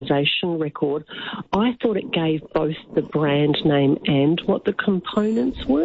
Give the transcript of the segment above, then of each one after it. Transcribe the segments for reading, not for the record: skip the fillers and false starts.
record, I thought it gave both the brand name and what the components were.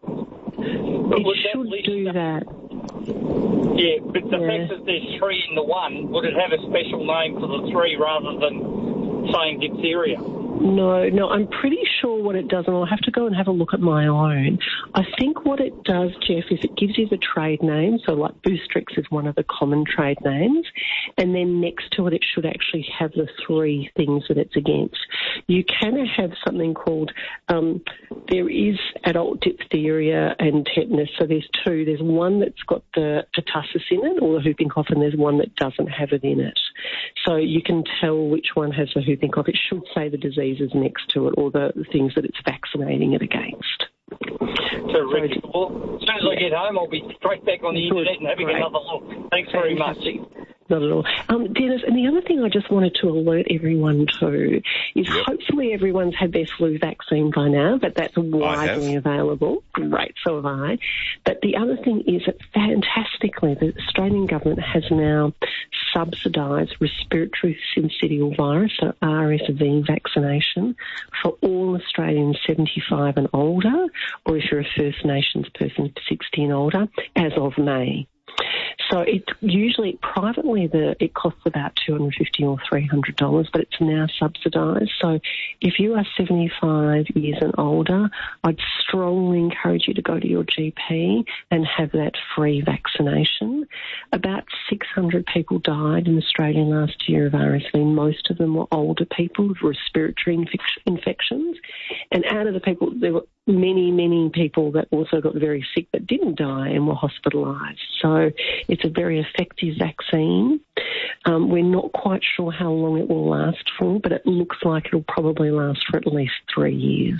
It should do that. Yeah, but the fact that there's 3 in the one, would it have a special name for the 3 rather than saying diphtheria? No, I'm pretty sure what it does, and I'll have to go and have a look at my own. I think what it does, Jeff, is it gives you the trade name, so like Boostrix is one of the common trade names, and then next to it, it should actually have the 3 things that it's against. You can have something called, there is adult diphtheria and tetanus, so there's 2. There's one that's got the pertussis in it, or the whooping cough, and there's one that doesn't have it in it. So you can tell which one has the whooping cough. It should say the diseases next to it or the things that it's vaccinating it against. Terrific. Well, as soon as I get home, I'll be straight back on the internet and having another look. Thanks very much. Not at all. Dennis, and the other thing I just wanted to alert everyone to is hopefully everyone's had their flu vaccine by now, but that's widely available. Great, so have I. But the other thing is that fantastically the Australian government has now subsidised respiratory syncytial virus, so RSV vaccination, for all Australians 75 and older, or if you're a First Nations person 60 and older, as of May. So it usually privately it costs about $250 or $300, but it's now subsidised. So if you are 75 years and older, I'd strongly encourage you to go to your GP and have that free vaccination. About 600 people died in Australia last year of RSV. Most of them were older people with respiratory infections. And out of the people, there were many people that also got very sick but didn't die and were hospitalised. So it's a very effective vaccine. We're not quite sure how long it will last for, but it looks like it'll probably last for at least 3 years.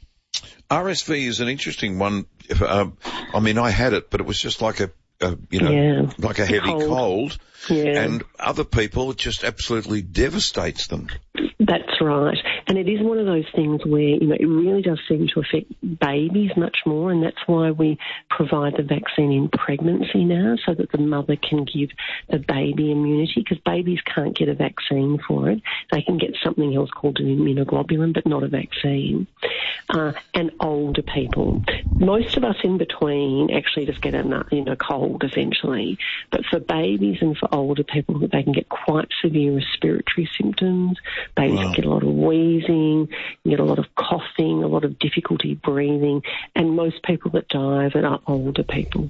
RSV is an interesting one. I mean, I had it, but it was just like like a heavy cold. Yeah. And other people, it just absolutely devastates them. That's right. And it is one of those things where, it really does seem to affect babies much more, and that's why we provide the vaccine in pregnancy now, so that the mother can give the baby immunity, because babies can't get a vaccine for it. They can get something else called an immunoglobulin, but not a vaccine. And older people. Most of us in between actually just get a cold, essentially. But for babies and for older people, they can get quite severe respiratory symptoms. Babies get a lot of wheezing, you get a lot of coughing, a lot of difficulty breathing, and most people that die are older people.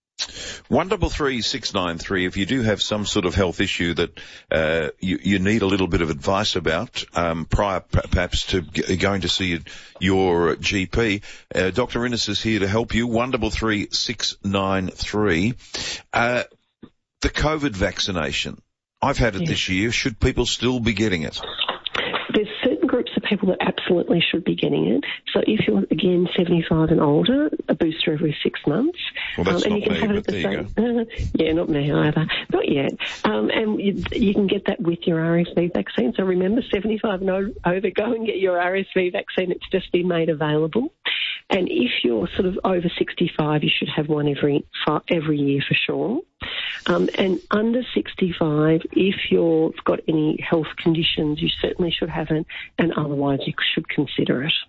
133693, if you do have some sort of health issue that you need a little bit of advice about prior perhaps to going to see your GP, Dr. Innes is here to help you. 133693. The COVID vaccination, I've had it this year. Should people still be getting it? There's certain groups of people that absolutely should be getting it. So if you're, again, 75 and older, a booster every 6 months. Well, that's and not you can me, have it but there you go. Yeah, not me either. Not yet. And you can get that with your RSV vaccine. So remember, 75 and over, go and get your RSV vaccine. It's just been made available. And if you're sort of over 65, you should have one every year for sure. And under 65, if you've got any health conditions, you certainly should have it, and otherwise you should consider it.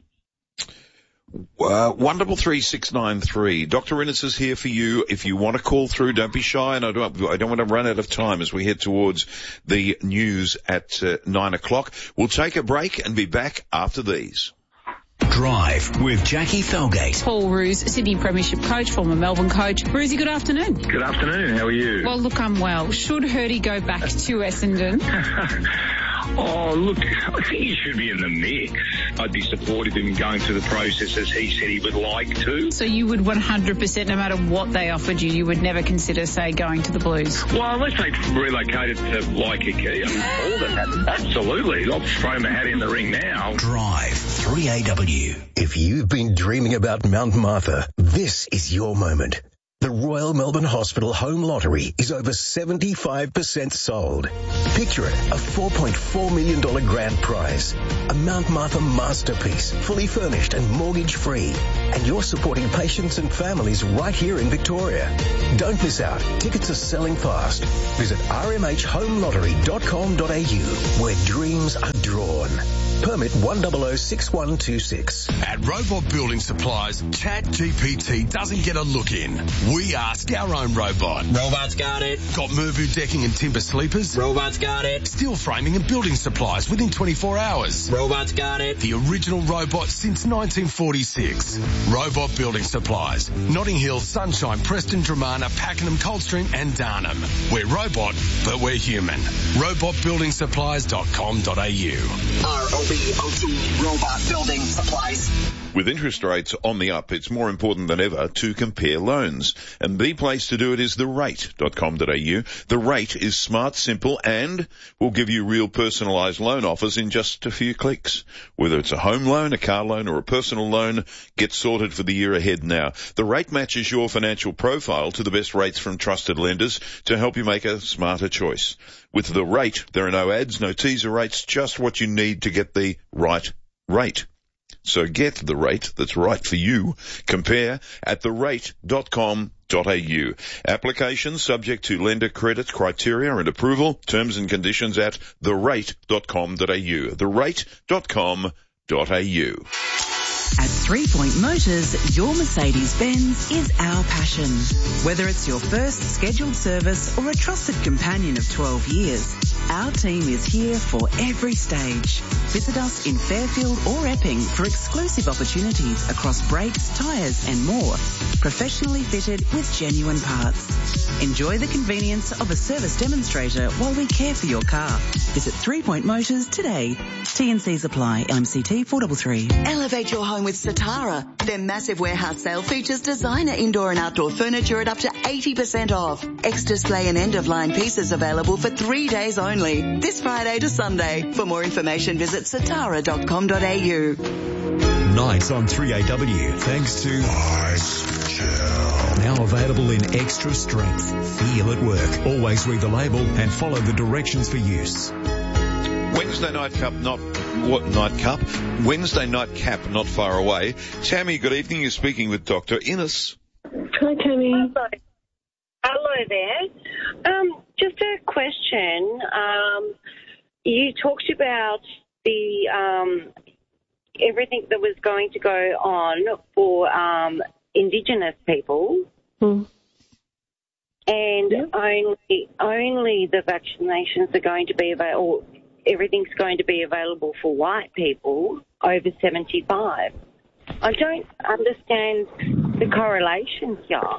133693. Dr. Innes is here for you. If you want to call through, don't be shy, and I don't want to run out of time as we head towards the news at 9 o'clock. We'll take a break and be back after these. Drive with Jackie Felgate. Paul Roos, Sydney Premiership coach, former Melbourne coach. Roosy, good afternoon. Good afternoon. How are you? Well, look, I'm well. Should Hurdy go back to Essendon? Oh, look, I think he should be in the mix. I'd be supportive in going through the process as he said he would like to. So you would 100%, no matter what they offered you, you would never consider, say, going to the Blues? Well, unless they relocated to Waikiki, I mean, all that, absolutely. I'll throw my hat in the ring now. Drive 3AW. If you've been dreaming about Mount Martha, this is your moment. The Royal Melbourne Hospital Home Lottery is over 75% sold. Picture it, a $4.4 million grand prize, a Mount Martha masterpiece, fully furnished and mortgage-free. And you're supporting patients and families right here in Victoria. Don't miss out. Tickets are selling fast. Visit rmhlhomelottery.com.au, where dreams are drawn. Permit 1006126. At Robot Building Supplies, ChatGPT doesn't get a look in. We ask our own robot. Robot's got it. Got Mervu decking and timber sleepers? Robot's got it. Steel framing and building supplies within 24 hours? Robot's got it. The original robot since 1946. Robot Building Supplies. Notting Hill, Sunshine, Preston, Dramana, Pakenham, Coldstream and Darnham. We're robot, but we're human. RobotbuildingSupplies.com.au. ROBOT, Robot Building Supplies. With interest rates on the up, it's more important than ever to compare loans. And the place to do it is therate.com.au. The Rate is smart, simple, and will give you real personalised loan offers in just a few clicks. Whether it's a home loan, a car loan, or a personal loan, get sorted for the year ahead now. The Rate matches your financial profile to the best rates from trusted lenders to help you make a smarter choice. With The Rate, there are no ads, no teaser rates, just what you need to get the right rate. So get the rate that's right for you. Compare at therate.com.au. Applications subject to lender credit criteria and approval. Terms and conditions at therate.com.au. Therate.com.au. At 3 Point Motors, your Mercedes-Benz is our passion. Whether it's your first scheduled service or a trusted companion of 12 years, our team is here for every stage. Visit us in Fairfield or Epping for exclusive opportunities across brakes, tyres and more. Professionally fitted with genuine parts. Enjoy the convenience of a service demonstrator while we care for your car. Visit 3 Point Motors today. T&Cs apply. LMCT 433. Elevate your home with Satara. Their massive warehouse sale features designer indoor and outdoor furniture at up to 80% off. Ex-display and end-of-line pieces available for 3 days only. This Friday to Sunday. For more information, visit satara.com.au. Nights on 3AW, thanks to Ice Gel. Now available in extra strength. Feel at work. Always read the label and follow the directions for use. Wednesday night cup, Wednesday night cap, not far away. Tammy, good evening. You're speaking with Dr. Innes. Hi, Tammy. Hello there. Just a question. You talked about the everything that was going to go on for Indigenous people, and only the vaccinations are going to be available. Everything's going to be available for white people over 75. I don't understand the correlation here.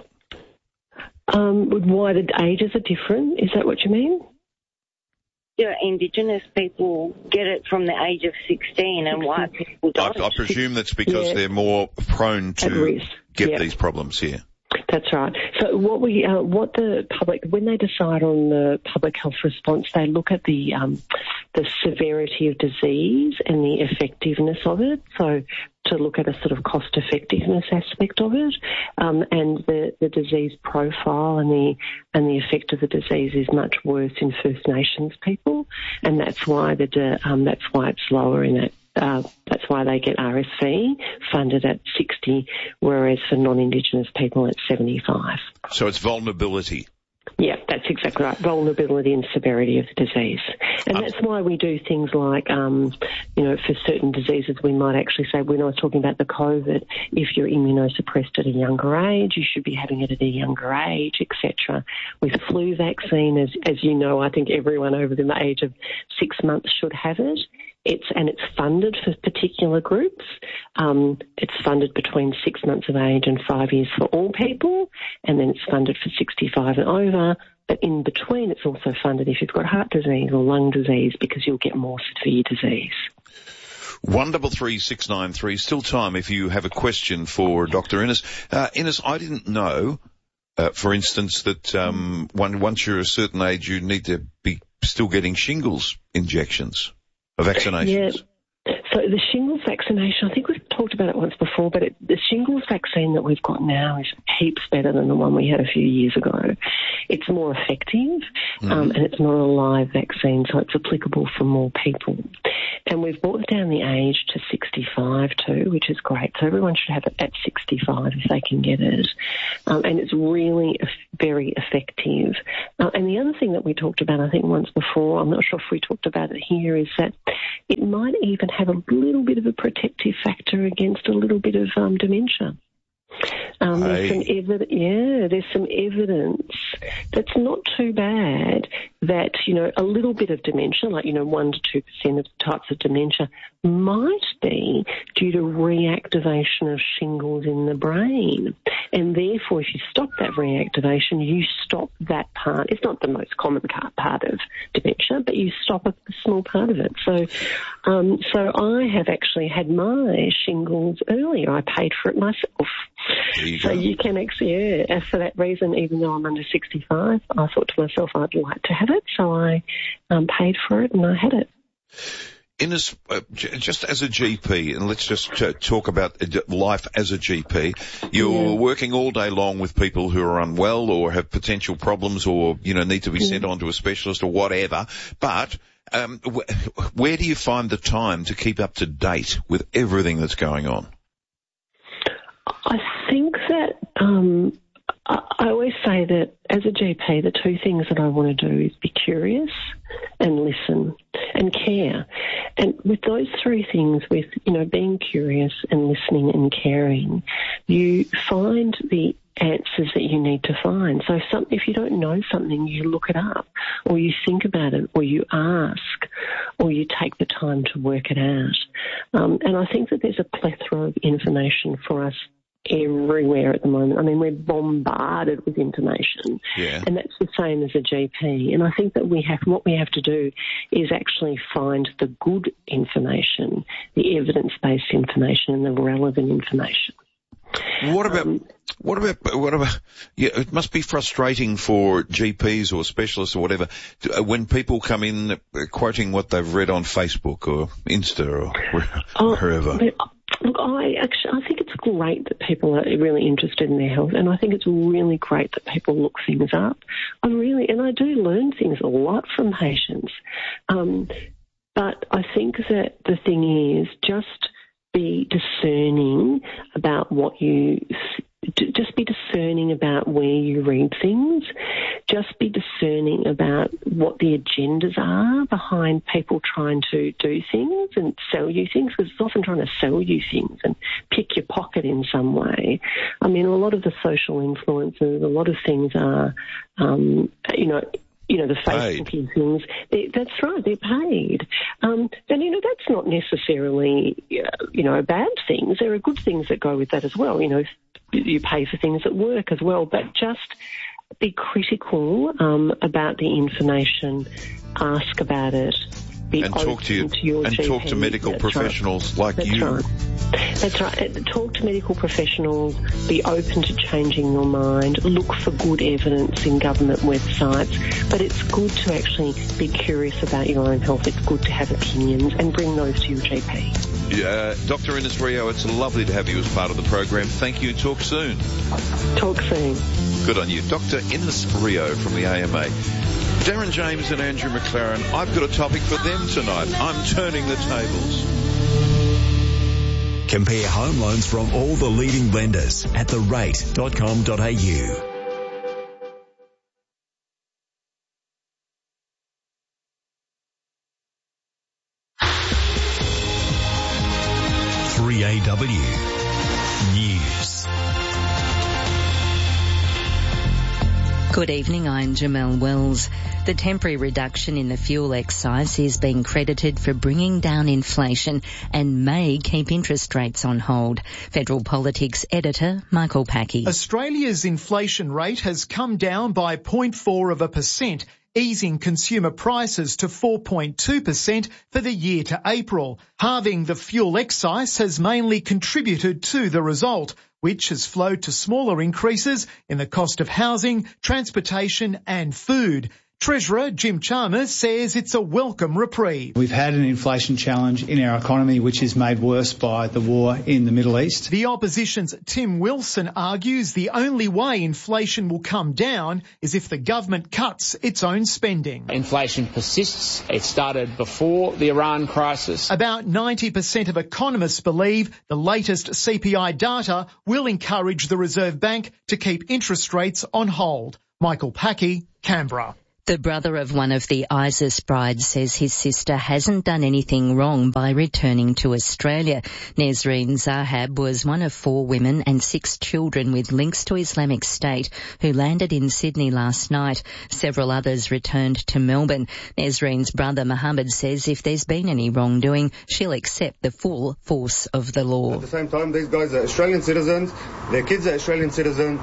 Why the ages are different? Is that what you mean? Yeah, Indigenous people get it from the age of 16 and white people don't. I presume that's because they're more prone to get these problems here. That's right. So what the public, when they decide on the public health response, they look at the severity of disease and the effectiveness of it. So to look at a sort of cost effectiveness aspect of it, and the disease profile and the effect of the disease is much worse in First Nations people, and that's why it's lower in that. That's why they get RSV funded at 60, whereas for non-Indigenous people it's 75. So it's vulnerability. Yeah, that's exactly right. Vulnerability and severity of the disease. And that's why we do things like, for certain diseases we might actually say, when I was talking about the COVID, if you're immunosuppressed at a younger age, you should be having it at a younger age, etc. With flu vaccine, as you know, I think everyone over the age of 6 months should have it. It's funded for particular groups. It's funded between 6 months of age and 5 years for all people, and then it's funded for 65 and over. But in between, it's also funded if you've got heart disease or lung disease, because you'll get more severe disease. 133693. Still time if you have a question for Dr. Innes. Innes, I didn't know, for instance, that once you're a certain age, you need to be still getting shingles injections. Vaccinations. Yeah. So the shingles vaccination, I think we've talked about it once before, but the shingles vaccine that we've got now is heaps better than the one we had a few years ago. It's more effective, and it's not a live vaccine, so it's applicable for more people. And we've brought down the age to 65 too, which is great. So everyone should have it at 65 if they can get it. And it's really very effective. And the other thing that we talked about, I think, once before, I'm not sure if we talked about it here, is that it might even have a little bit of a protective factor against a little bit of dementia. There's some evidence that's not too bad that, a little bit of dementia, like, 1 to 2% of the types of dementia, might be due to reactivation of shingles in the brain. And therefore, if you stop that reactivation, you stop that part. It's not the most common part of dementia, but you stop a small part of it. So I have actually had my shingles earlier. I paid for it myself. So you can actually, for that reason, even though I'm under 65, I thought to myself I'd like to have it, so I paid for it and I had it. Ines, just as a GP, and let's just talk about life as a GP, you're working all day long with people who are unwell or have potential problems or, need to be sent on to a specialist or whatever, but where do you find the time to keep up to date with everything that's going on? I think that I always say that as a GP, the two things that I want to do is be curious and listen and care. And with those three things, with, being curious and listening and caring, you find the answers that you need to find. So if you don't know something, you look it up, or you think about it, or you ask, or you take the time to work it out. And I think that there's a plethora of information for us everywhere at the moment. I mean, we're bombarded with information, and that's the same as a GP. And I think that what we have to do is actually find the good information, the evidence-based information, and the relevant information. What about, it must be frustrating for GPs or specialists or whatever when people come in quoting what they've read on Facebook or Insta or wherever. Look, I think it's great that people are really interested in their health, and I think it's really great that people look things up. I do learn things a lot from patients. But I think that the thing is just be discerning about just be discerning about where you read things. Just be discerning about what the agendas are behind people trying to do things and sell you things, because it's often trying to sell you things and pick your pocket in some way. I mean, a lot of the social influencers, a lot of things are, the Facebooking things, that's right, they're paid. And, that's not necessarily, bad things. There are good things that go with that as well. You pay for things at work as well, but just be critical about the information, ask about it, and talk to medical professionals like you. That's right. Talk to medical professionals. Be open to changing your mind. Look for good evidence in government websites. But it's good to actually be curious about your own health. It's good to have opinions and bring those to your GP. Dr. Ines Rio, it's lovely to have you as part of the program. Thank you. Talk soon. Talk soon. Good on you. Dr. Ines Rio from the AMA. Darren James and Andrew McLaren, I've got a topic for them tonight. I'm turning the tables. Compare home loans from all the leading lenders at therate.com.au. News. Good evening, I'm Jamelle Wells. The temporary reduction in the fuel excise is being credited for bringing down inflation and may keep interest rates on hold. Federal Politics editor Michael Packey. Australia's inflation rate has come down by 0.4%, easing consumer prices to 4.2% for the year to April. Halving the fuel excise has mainly contributed to the result, which has flowed to smaller increases in the cost of housing, transportation and food. Treasurer Jim Chalmers says it's a welcome reprieve. We've had an inflation challenge in our economy which is made worse by the war in the Middle East. The opposition's Tim Wilson argues the only way inflation will come down is if the government cuts its own spending. Inflation persists. It started before the Iran crisis. About 90% of economists believe the latest CPI data will encourage the Reserve Bank to keep interest rates on hold. Michael Packey, Canberra. The brother of one of the ISIS brides says his sister hasn't done anything wrong by returning to Australia. Nesreen Zahab was one of 4 women and 6 children with links to Islamic State who landed in Sydney last night. Several others returned to Melbourne. Nesreen's brother Mohammed says if there's been any wrongdoing, she'll accept the full force of the law. At the same time, these guys are Australian citizens, their kids are Australian citizens.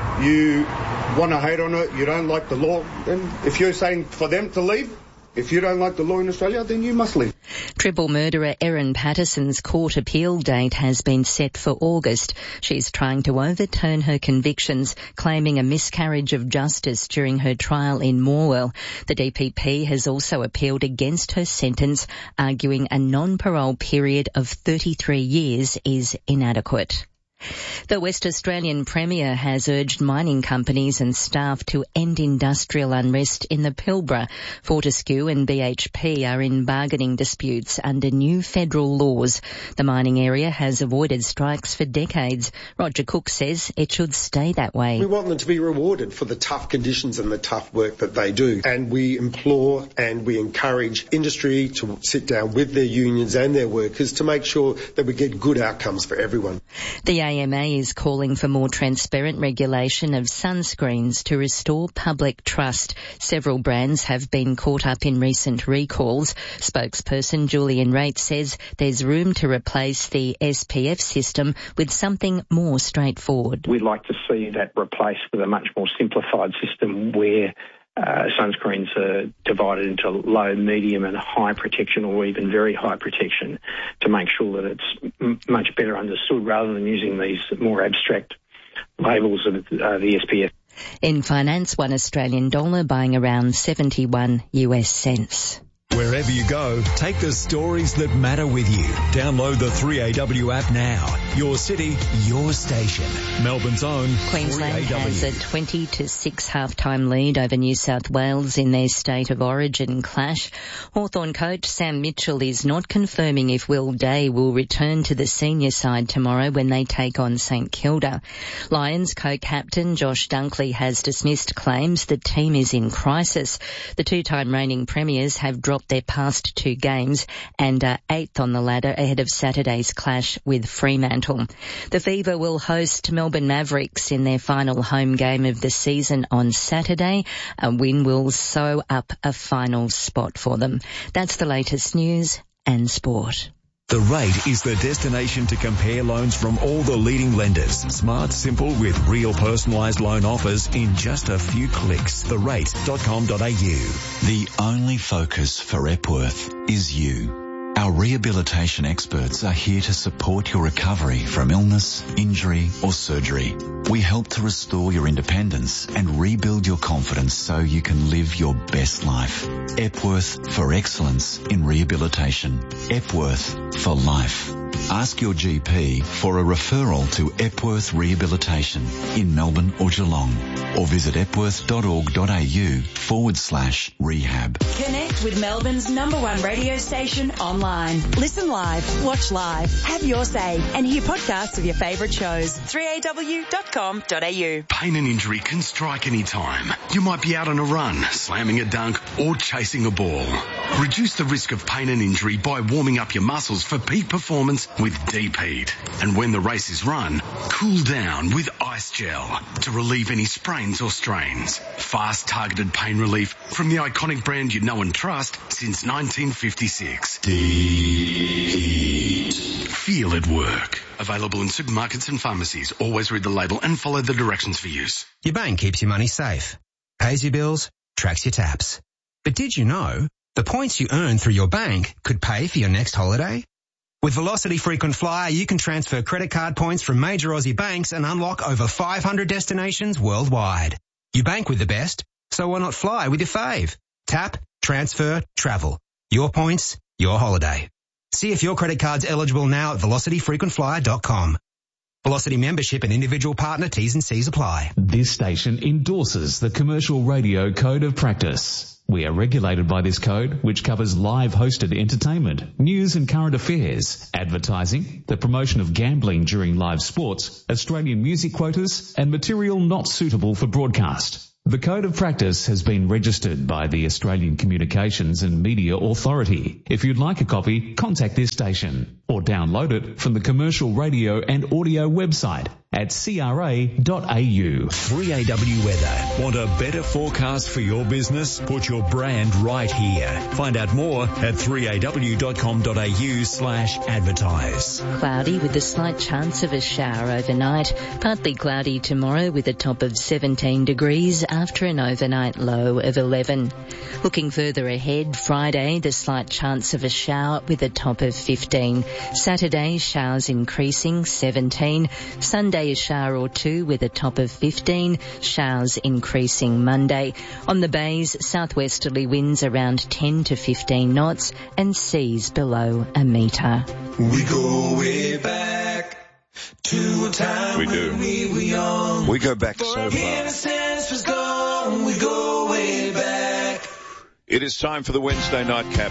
You want to hate on it, you don't like the law, then if you're saying for them to leave, if you don't like the law in Australia, then you must leave. Triple murderer Erin Patterson's court appeal date has been set for August. She's trying to overturn her convictions, claiming a miscarriage of justice during her trial in Morwell. The DPP has also appealed against her sentence, arguing a non-parole period of 33 years is inadequate. The West Australian Premier has urged mining companies and staff to end industrial unrest in the Pilbara. Fortescue and BHP are in bargaining disputes under new federal laws. The mining area has avoided strikes for decades. Roger Cook says it should stay that way. We want them to be rewarded for the tough conditions and the tough work that they do. And we implore and we encourage industry to sit down with their unions and their workers to make sure that we get good outcomes for everyone. The AMA is calling for more transparent regulation of sunscreens to restore public trust. Several brands have been caught up in recent recalls. Spokesperson Julian Raitt says there's room to replace the SPF system with something more straightforward. We'd like to see that replaced with a much more simplified system where sunscreens are divided into low, medium and high protection or even very high protection to make sure that it's much better understood rather than using these more abstract labels of the SPF. In finance, $1 Australian dollar buying around 71 US cents. Wherever you go, take the stories that matter with you. Download the 3AW app now. Your city, your station. Melbourne's own Queensland 3AW. has a 20-6 half-time lead over New South Wales in their state of origin clash. Hawthorn coach Sam Mitchell is not confirming if Will Day will return to the senior side tomorrow when they take on St Kilda. Lions co-captain Josh Dunkley has dismissed claims the team is in crisis. The two-time reigning premiers have dropped their past 2 games and are 8th on the ladder ahead of Saturday's clash with Fremantle. The Fever will host Melbourne Mavericks in their final home game of the season on Saturday. A win will sew up a final spot for them. That's the latest news and sport. The Rate is the destination to compare loans from all the leading lenders. Smart, simple, with real personalised loan offers in just a few clicks. therate.com.au. The only focus for Epworth is you. Our rehabilitation experts are here to support your recovery from illness, injury or surgery. We help to restore your independence and rebuild your confidence so you can live your best life. Epworth for excellence in rehabilitation. Epworth for life. Ask your GP for a referral to Epworth Rehabilitation in Melbourne or Geelong, or visit epworth.org.au/rehab. Connect with Melbourne's #1 radio station online. Listen live, watch live, have your say, and hear podcasts of your favourite shows. 3aw.com.au. Pain and injury can strike any time. You might be out on a run, slamming a dunk, or chasing a ball. Reduce the risk of pain and injury by warming up your muscles for peak performance with Deep Heat. And when the race is run, cool down with Ice Gel to relieve any sprains or strains. Fast, targeted pain relief from the iconic brand you know and trust since 1956. Deep Heat. Feel it work. Available in supermarkets and pharmacies. Always read the label and follow the directions for use. Your bank keeps your money safe, pays your bills, tracks your taps. But did you know the points you earn through your bank could pay for your next holiday? With Velocity Frequent Flyer, you can transfer credit card points from major Aussie banks and unlock over 500 destinations worldwide. You bank with the best, So why not fly with your fave? Tap, transfer, travel. Your points, your holiday. See if your credit card's eligible now at velocityfrequentflyer.com. Velocity membership and individual partner T's and C's apply. This station endorses the Commercial Radio Code of Practice. We are regulated by this code, which covers live hosted entertainment, news and current affairs, advertising, the promotion of gambling during live sports, Australian music quotas, and material not suitable for broadcast. The Code of Practice has been registered by the Australian Communications and Media Authority. If you'd like a copy, contact this station or download it from the Commercial Radio and Audio website at cra.au. 3AW Weather. Want a better forecast for your business? Put your brand right here. Find out more at 3aw.com.au/advertise. Cloudy with a slight chance of a shower overnight. Partly cloudy tomorrow with a top of 17 degrees after an overnight low of 11. Looking further ahead, Friday, the slight chance of a shower with a top of 15. Saturday, showers increasing, 17. Sunday, a shower or two with a top of 15. Showers increasing Monday. On the bays, southwesterly winds around 10 to 15 knots and seas below a metre. We go way back to a time we do. when we were young. We go back so far. Innocence was gone. We go way back. It is time for the Wednesday nightcap.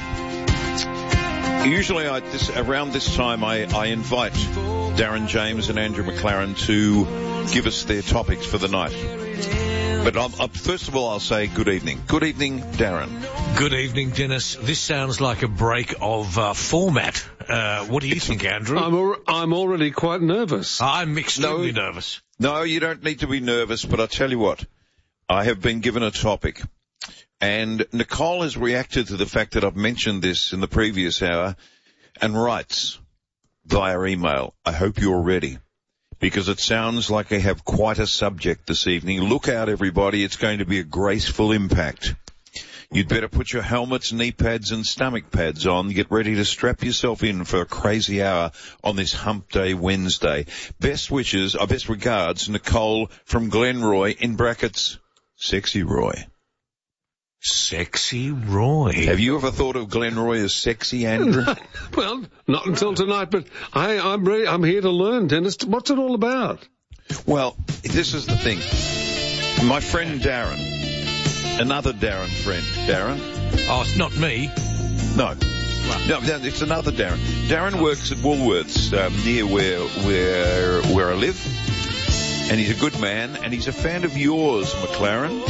Usually around this time I invite Darren James and Andrew McLaren to give us their topics for the night. But first of all, I'll say good evening. Good evening, Darren. Good evening, Dennis. This sounds like a break of format. What do you think, Andrew? I'm already quite nervous. I'm extremely nervous. No, you don't need to be nervous, but I'll tell you what. I have been given a topic. And Nicole has reacted to the fact that I've mentioned this in the previous hour and writes via email, I hope you're ready, because it sounds like I have quite a subject this evening. Look out, everybody. It's going to be a graceful impact. You'd better put your helmets, knee pads and stomach pads on. Get ready to strap yourself in for a crazy hour on this Hump Day Wednesday. Best regards, Nicole from Glenroy, in brackets, Sexy Roy. Sexy Roy. Have you ever thought of Glenroy as sexy, Andrew? Well, not until tonight, but I'm here to learn, Dennis. What's it all about? Well, this is the thing. My friend Darren, another Darren friend. Darren? Oh, it's not me. No, it's another Darren. Darren works at Woolworths near where I live, and he's a good man, and he's a fan of yours, McLaren.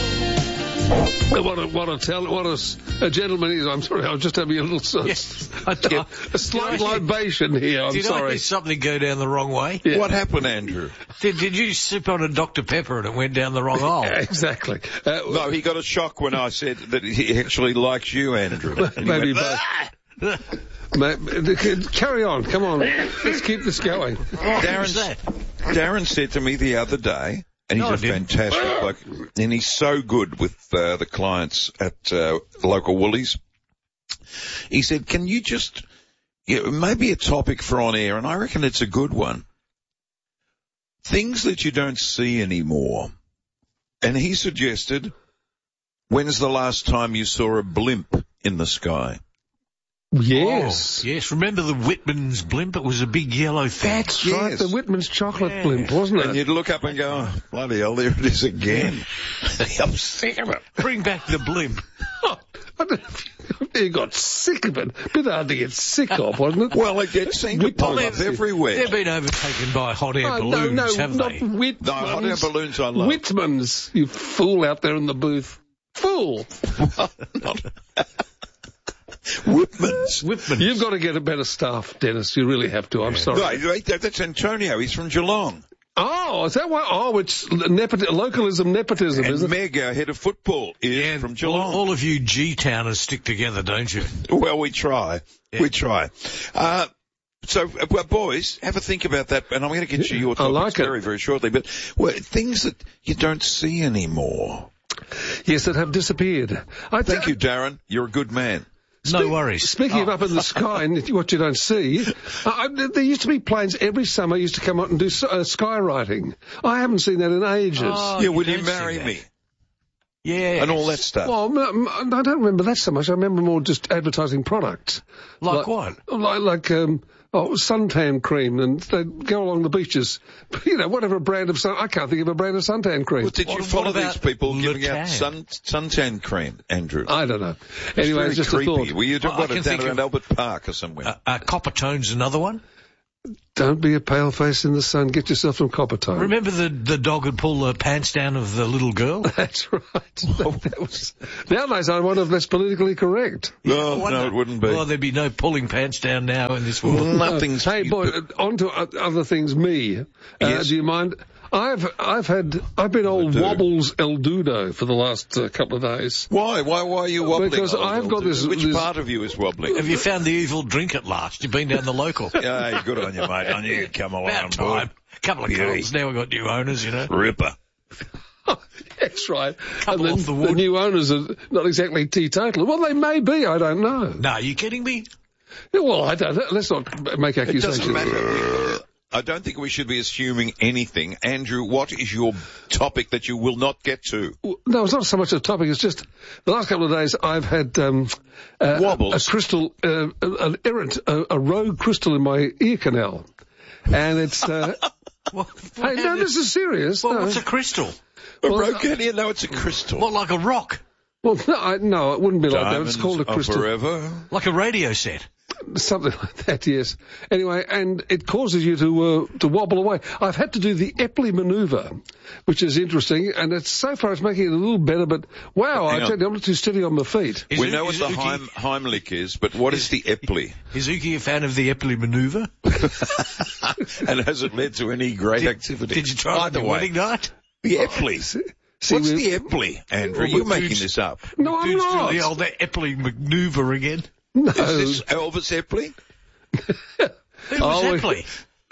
What a gentleman he is. I'm sorry, I was just having a little a slight libation here. I'm sorry. Did I hear something go down the wrong way? Yeah. What happened, Andrew? Did you sip on a Dr. Pepper and it went down the wrong hole? Exactly. No, he got a shock when I said that he actually likes you, Andrew. Maybe both. Carry on. Come on. Let's keep this going. Darren said to me the other day, and he's a fantastic bloke, and he's so good with the clients at the local Woolies. He said, can you just, maybe a topic for on air, and I reckon it's a good one. Things that you don't see anymore. And he suggested, when's the last time you saw a blimp in the sky? Yes. Oh, yes. Remember the Whitman's blimp? It was a big yellow thing. That's right, the Whitman's chocolate blimp, wasn't it? And you'd look up and go, oh, bloody hell, there it is again. I'm sick of it. Bring back the blimp. You got sick of it. Bit hard to get sick of, wasn't it? Well, it seemed to pop up everywhere. They've been overtaken by hot air balloons, haven't they? Whitman's. No, hot air balloons I love. Whitman's, you fool out there in the booth. Fool. Whitman's. You've got to get a better staff, Dennis. You really have to. I'm sorry. No, that's Antonio. He's from Geelong. Oh, is that why? Oh, it's localism, nepotism, and isn't it? Meg, our head of football, is from Geelong. All of you G-towners stick together, don't you? Well, we try. Yeah. We try. So, boys, have a think about that, and I'm going to get you your topics very, very shortly. But things that you don't see anymore. Yes, that have disappeared. Thank you, Darren. You're a good man. No worries. Speaking of up in the sky and what you don't see, there used to be planes every summer used to come out and do skywriting. I haven't seen that in ages. Will you marry me? Yeah. And all that stuff. Well, I don't remember that so much. I remember more just advertising products. Like what? Like suntan cream, and they'd go along the beaches. Whatever brand of I can't think of a brand of suntan cream. Well, did you follow these people giving out suntan cream, Andrew? I don't know. Anyway, it's just creepy. a thought. Were you down around Albert Park or somewhere? Coppertone's another one. Don't be a pale face in the sun. Get yourself some Coppertone. Remember the dog would pull the pants down of the little girl? That's right. Nowadays, I wonder if that's politically correct. No, it wouldn't be. Well, there'd be no pulling pants down now in this world. Nothing's... Hey, boy, on to other things, me. Yes. Do you mind? I've been old Wobbles El Dudo for the last couple of days. Why? Why are you wobbling? Because I've got this... Which part of you is wobbling? Have you found the evil drink at last? You've been down the local. Yeah, good on you, mate. I knew you'd come along. About time. A couple of girls. Now we've got new owners, Ripper. That's right. Couple and off the wood. The new owners are not exactly teetotal. Well, they may be. I don't know. No, are you kidding me? Well, I don't. Let's not make accusations. It doesn't matter. I don't think we should be assuming anything. Andrew, what is your topic that you will not get to? No, it's not so much a topic. It's just the last couple of days I've had wobbles. A crystal, a rogue crystal in my ear canal, and it's. Hey, no, this is serious. Well, what's a crystal? How do you know it's a crystal? What, like a rock? Well, no, it wouldn't be like that. It's called a crystal. Forever. Like a radio set. Something like that, yes. Anyway, and it causes you to wobble away. I've had to do the Epley manoeuvre, which is interesting, and so far it's making it a little better, but wow, I tell you, I'm not too steady on my feet. We know what the Heimlich is, but what is the Epley? Is Uki a fan of the Epley manoeuvre? And has it led to any great activity? Did you try it the wedding night? The Epley. What's the Epley, Andrew? You're making this up. No, I'm not. The old Epley manoeuvre again. No. Is this Elvis Epley? Who was Epley?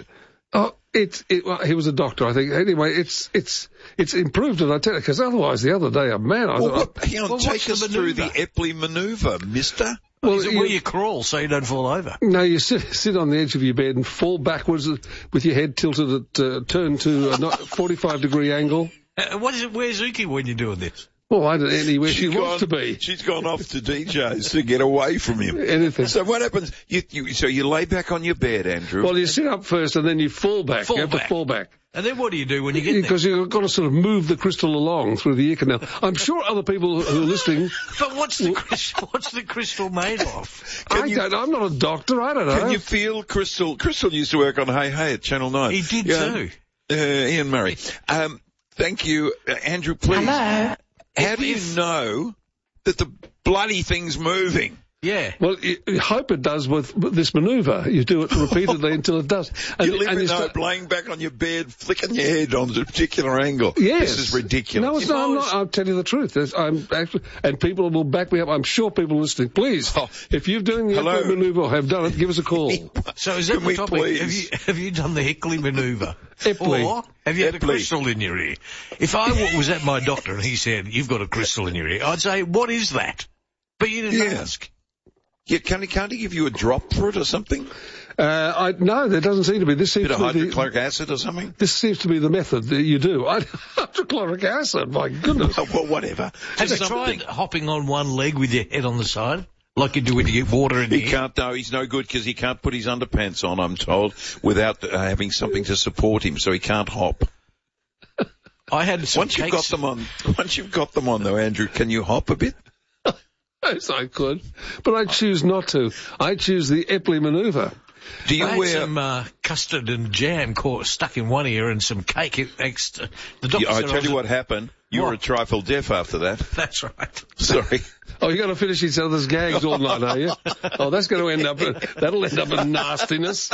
Well, he was a doctor, I think. Anyway, it's improved it, I tell you, because otherwise the other day, take us through the Epley manoeuvre, mister. Well, is it where you crawl so you don't fall over? No, you sit on the edge of your bed and fall backwards with your head tilted turned to a 45-degree angle. Where's Uki when you're doing this? Well, I don't know anywhere she wants to be. She's gone off to DJs to get away from him. Anything. So what happens? So you lay back on your bed, Andrew. Well, you sit up first and then you fall back. You have to fall back. And then what do you do when you get there? Because you've got to sort of move the crystal along through the ear canal. I'm sure other people who are listening... But what's the crystal made of? I'm not a doctor. I don't know. Can you feel crystal? Crystal used to work on Hey Hey at Channel 9. He did too. Ian Murray. Thank you. Andrew, please. Hello. How do you know that the bloody thing's moving? Yeah. Well, you hope it does with this manoeuvre. You do it repeatedly until it does. And you live laying back on your bed, flicking your head on a particular angle. Yes. This is ridiculous. No, I'm not. I'll tell you the truth. And people will back me up. I'm sure people listening. Please, if you've done the Hickley manoeuvre or have done it, give us a call. So is that the topic? Have you done the Hickley manoeuvre? Or have you had a crystal in your ear? If I was at my doctor and he said, you've got a crystal in your ear, I'd say, what is that? But you didn't ask. Yeah, can't he give you a drop for it or something? No, there doesn't seem to be. This seems to be hydrochloric acid or something? This seems to be the method that you do. Hydrochloric acid, my goodness. Well, whatever. Have you tried hopping on one leg with your head on the side? Like you do when you get water in He can't, no, he's no good because he can't put his underpants on, I'm told, without having something to support him, so he can't hop. I had some Once you've got them on though, Andrew, can you hop a bit? Yes, I could, but I choose not to. I choose the Epley manoeuvre. Do you wear some custard and jam stuck in one ear and some cake? The doctor I tell you what happened. You were a trifle deaf after that. That's right. Sorry. Oh, you're going to finish each other's gags all night, are you? Oh, that'll end up in nastiness.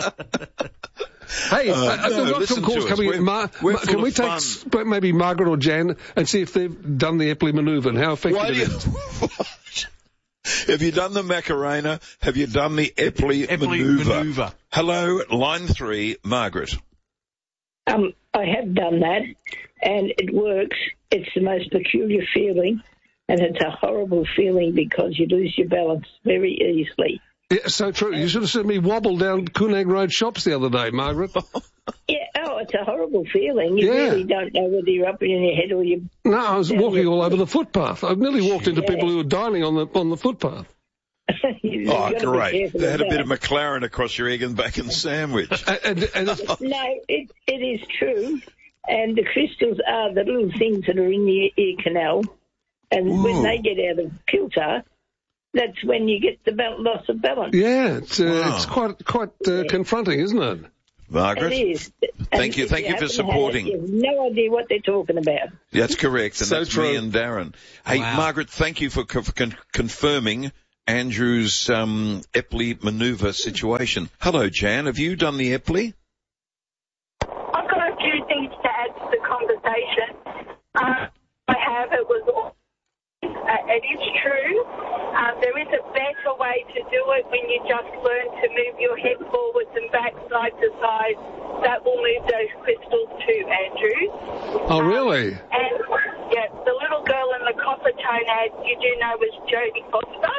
Hey, we've got some calls coming in. Can we take maybe Margaret or Jan and see if they've done the Epley manoeuvre and how effective it is? Have you done the Macarena? Have you done the Epley manoeuvre? Hello, line 3, Margaret. I have done that, and it works. It's the most peculiar feeling, and it's a horrible feeling because you lose your balance very easily. Yeah, so true. You should have seen me wobble down Koonag Road shops the other day, Margaret. Yeah, it's a horrible feeling. You really don't know whether you're up in your head or you... No, I was walking all over the footpath. I've nearly walked into people who were dining on the footpath. Oh, great. They had a bit of McLaren across your egg and bacon sandwich. No, it is true. And the crystals are the little things that are in the ear canal. And when they get out of kilter, that's when you get the loss of balance. Yeah, it's quite confronting, isn't it? Margaret? It is. Thank you for supporting. You have no idea what they're talking about. That's correct, and So that's true. me and Darren. Hey, Margaret, thank you for confirming Andrew's Epley manoeuvre situation. Hello, Jan. Have you done the Epley? I've got a few things to add to the conversation. I have. It is true. There is a better way to do it when you just learn to move your head forwards and back, side to side. That will move those crystals too, Andrew. Oh, really? And, yeah, the little girl in the copper tone ad, you do know, was Jodie Foster.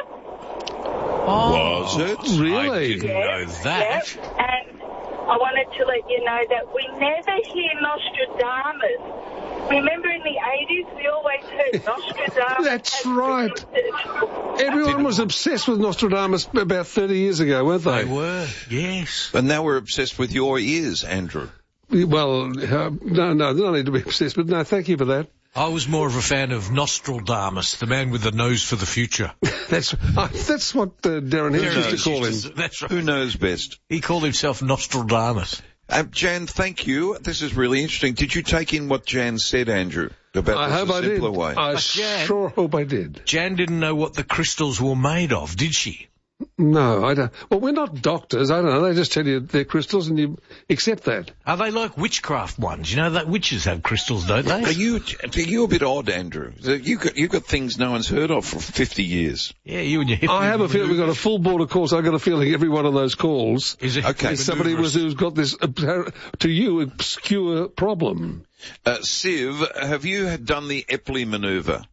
Was it? Really? I didn't know that. Yeah. And I wanted to let you know that we never hear Nostradamus. Remember in the 80s, we always heard Nostradamus. That's right. Everyone was obsessed with Nostradamus about 30 years ago, weren't they? They were, yes. And now we're obsessed with your ears, Andrew. Well, no, they don't need to be obsessed, but no, thank you for that. I was more of a fan of Nostradamus, the man with the nose for the future. That's what Darren Hill used to call him. That's right. Who knows best? He called himself Nostradamus. Jan, thank you. This is really interesting. Did you take in what Jan said, Andrew, about the simpler way? I sure hope I did. Jan didn't know what the crystals were made of, did she? No, I don't. Well, we're not doctors. I don't know. They just tell you they're crystals and you accept that. Are they like witchcraft ones? You know that witches have crystals, don't they? Are you a bit odd, Andrew? You've got things no one's heard of for 50 years. Yeah, you and your hip. I have a feeling we've got a full board of calls. I've got a feeling every one of those calls is somebody who's got this, to you, obscure problem. Siv, have you done the Epley manoeuvre?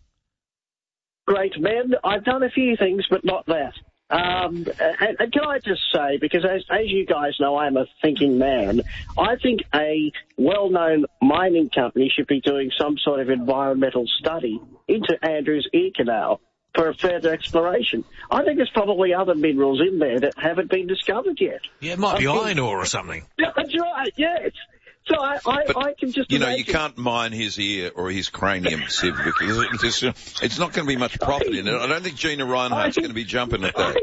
Great, man. I've done a few things, but not that. And can I just say, because as you guys know, I'm a thinking man, I think a well-known mining company should be doing some sort of environmental study into Andrew's ear canal for a further exploration. I think there's probably other minerals in there that haven't been discovered yet. Yeah, it might be iron ore or something. Yeah, that's right, yes. So I can just imagine. You can't mine his ear or his cranium, Siv, because it's not going to be much profit in it. I don't think Gina Reinhardt's going to be jumping at that.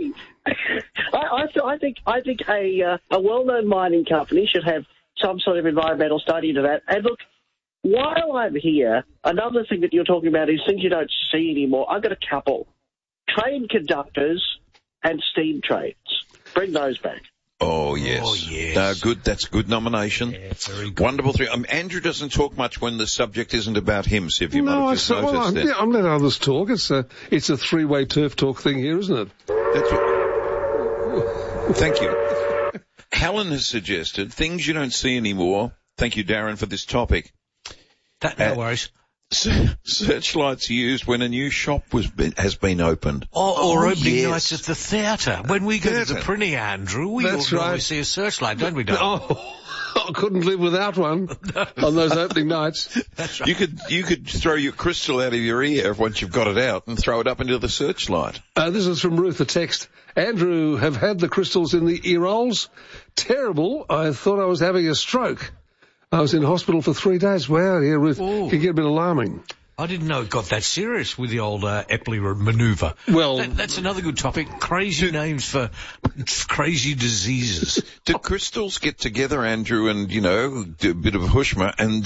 I think a well-known mining company should have some sort of environmental study into that. And look, while I'm here, another thing that you're talking about is things you don't see anymore. I've got a couple. Train conductors and steam trains. Bring those back. Oh, yes. Oh, yes. Good. That's a good nomination. Yeah, very good. Wonderful. Andrew doesn't talk much when the subject isn't about him, Siv. You might have just noticed that. I'm letting others talk. It's a three-way turf talk thing here, isn't it? That's what... Thank you. Helen has suggested things you don't see anymore. Thank you, Darren, for this topic. No worries. Searchlights used when a new shop has been opened. Or opening nights at the theatre. When we go to the Prinny, Andrew, we always see a searchlight, don't we, Darren? Oh, I couldn't live without one on those opening nights. That's right. You could throw your crystal out of your ear once you've got it out and throw it up into the searchlight. This is from Ruth, a text. Andrew, have had the crystals in the ear holes. Terrible. I thought I was having a stroke. I was in hospital for 3 days. Wow, yeah, Ruth, can get a bit alarming. I didn't know it got that serious with the old Epley manoeuvre. Well, that's another good topic. Crazy names for crazy diseases. Do crystals get together, Andrew, and do a bit of hushma, and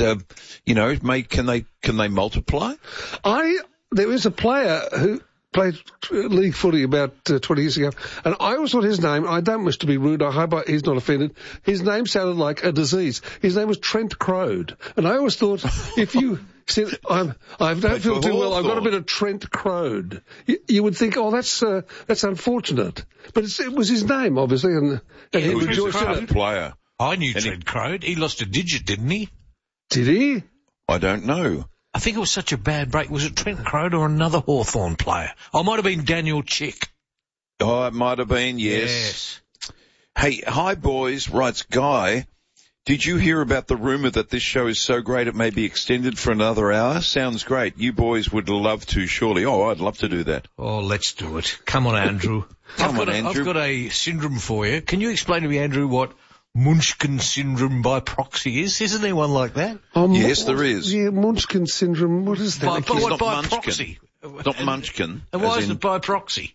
can they multiply? There was a player who played league footy about 20 years ago, and I always thought his name, I don't wish to be rude, I hope he's not offended, his name sounded like a disease. His name was Trent Crode, and I always thought, if you said, I don't feel too well, I've got a bit of Trent Crode, you would think, that's unfortunate. But it was his name, obviously, and he rejoiced in it. Player. I knew Trent Crode. He lost a digit, didn't he? Did he? I don't know. I think it was such a bad break. Was it Trent Crode or another Hawthorn player? Oh, it might have been Daniel Chick. Oh, it might have been, yes. Hey, hi boys, writes Guy. Did you hear about the rumour that this show is so great it may be extended for another hour? Sounds great. You boys would love to, surely. Oh, I'd love to do that. Oh, let's do it. Come on, Andrew. I've got a syndrome for you. Can you explain to me, Andrew, what Munchkin syndrome by proxy is? Isn't there one like that? Yes, there is. Yeah, Munchkin syndrome. What is that? But what by proxy? Not Munchkin. And why is it by proxy?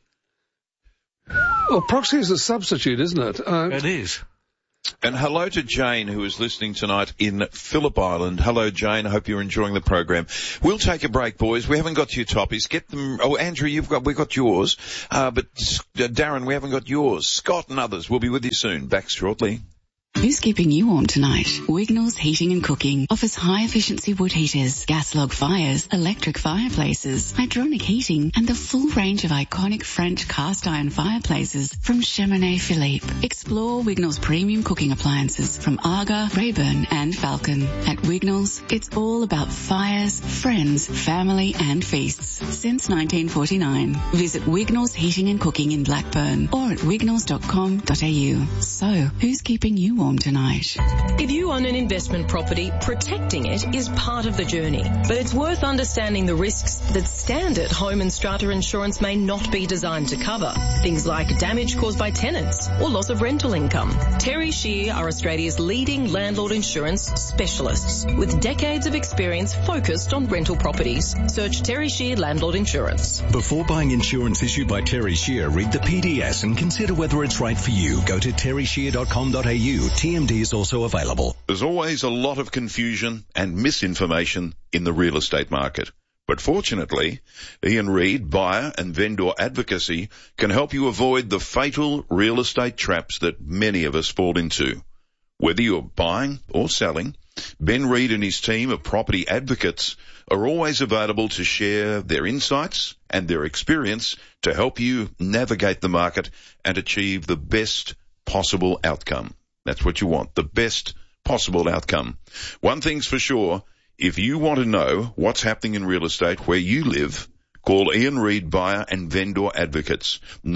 Well, proxy is a substitute, isn't it? It is. And hello to Jane, who is listening tonight in Phillip Island. Hello, Jane. I hope you're enjoying the program. We'll take a break, boys. We haven't got to your topics. Get them. Oh, Andrew, we've got yours. But Darren, we haven't got yours. Scott and others will be with you soon. Back shortly. Who's keeping you warm tonight? Wignall's Heating and Cooking offers high-efficiency wood heaters, gas log fires, electric fireplaces, hydronic heating, and the full range of iconic French cast-iron fireplaces from Cheminée Philippe. Explore Wignall's premium cooking appliances from Aga, Rayburn, and Falcon. At Wignall's, it's all about fires, friends, family, and feasts. Since 1949. Visit Wignall's Heating and Cooking in Blackburn or at wignalls.com.au. So, who's keeping you warm tonight? If you own an investment property, protecting it is part of the journey. But it's worth understanding the risks that standard home and strata insurance may not be designed to cover. Things like damage caused by tenants or loss of rental income. Terry Shear are Australia's leading landlord insurance specialists with decades of experience focused on rental properties. Search Terry Shear Landlord Insurance. Before buying insurance issued by Terry Shear, read the PDS and consider whether it's right for you. Go to terryshear.com.au. TMD is also available. There's always a lot of confusion and misinformation in the real estate market. But fortunately, Ian Reid, buyer and vendor advocacy, can help you avoid the fatal real estate traps that many of us fall into. Whether you're buying or selling, Ben Reid and his team of property advocates are always available to share their insights and their experience to help you navigate the market and achieve the best possible outcome. That's what you want, the best possible outcome. One thing's for sure, if you want to know what's happening in real estate where you live, call Ian Reid Buyer and Vendor Advocates,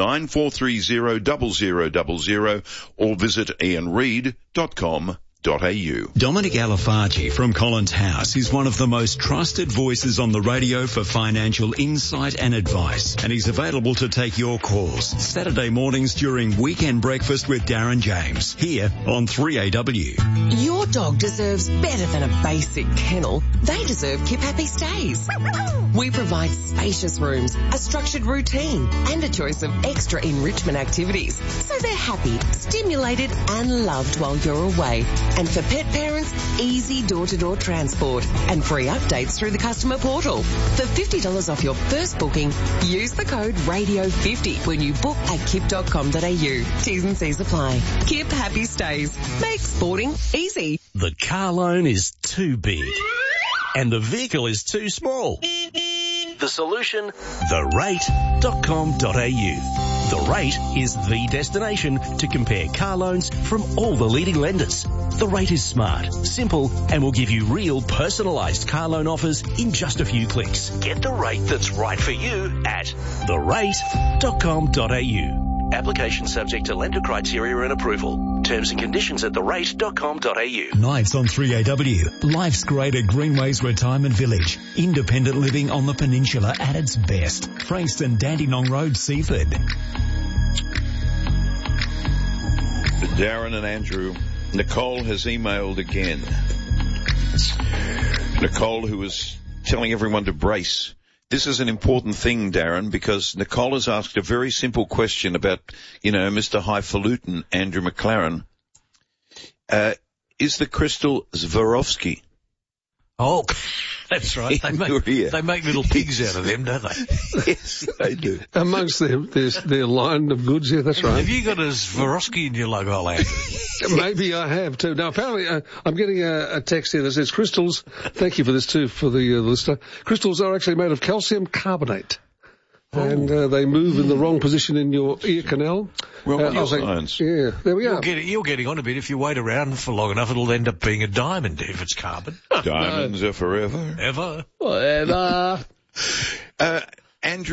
9430 or visit ianreid.com.au. Dominic Alifagi from Collins House is one of the most trusted voices on the radio for financial insight and advice, and he's available to take your calls Saturday mornings during Weekend Breakfast with Darren James here on 3AW. Your dog deserves better than a basic kennel. They deserve Keep Happy Stays. We provide spacious rooms, a structured routine, and a choice of extra enrichment activities, so they're happy, stimulated, and loved while you're away. And for pet parents, easy door-to-door transport and free updates through the customer portal. For $50 off your first booking, use the code RADIO50 when you book at kip.com.au. T's and C's apply. Kip Happy Stays. Make sporting easy. The car loan is too big and the vehicle is too small. The solution? therate.com.au. The Rate is the destination to compare car loans from all the leading lenders. The Rate is smart, simple, and will give you real personalised car loan offers in just a few clicks. Get the rate that's right for you at therate.com.au. Application subject to lender criteria and approval. Terms and conditions at therate.com.au. Nights on 3AW. Life's great at Greenways Retirement Village. Independent living on the peninsula at its best. Frankston Dandenong Road, Seaford. Darren and Andrew, Nicole has emailed again. Nicole, who is telling everyone to brace. This is an important thing, Darren, because Nicole has asked a very simple question about, Mr. Highfalutin, Andrew McLaren. Is the crystal Swarovski? Oh, that's right. They make little pigs out of them, don't they? Yes, they do. Amongst their line of goods, yeah, that's right. Have you got a Swarovski in your logo, Andrew? Maybe I have too. Now, apparently, I'm getting a text here that says crystals. Thank you for this too, for the listener. Crystals are actually made of calcium carbonate. And they move in the wrong position in your ear canal. Well, science. Yeah, there we are. You're getting on a bit. If you wait around for long enough, it'll end up being a diamond if it's carbon. Diamonds are forever. Ever. Forever. Andrew,